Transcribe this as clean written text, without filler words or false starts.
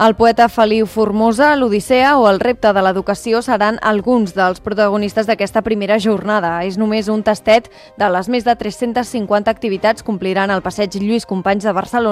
El poeta Feliu Formosa, l'Odissea o el repte de l'educació seran alguns dels protagonistes d'aquesta primera jornada. És només un tastet de les més de 350 activitats que ompliran el passeig Lluís Companys de Barcelona